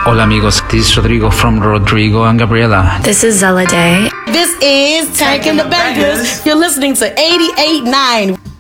Hola amigos, this is Rodrigo from Rodrigo and Gabriela. This is Zella Day. This is Tank and the Bangers. You're listening to 88.9.